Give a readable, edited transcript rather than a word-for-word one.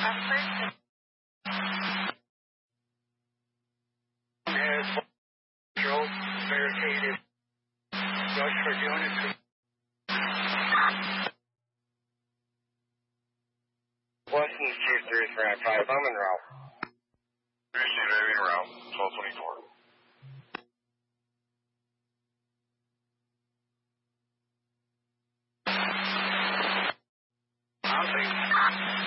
Control barricaded. Rush for units. Weston's 2-3 for 5. I'm en route. Appreciate it, en route. 1224.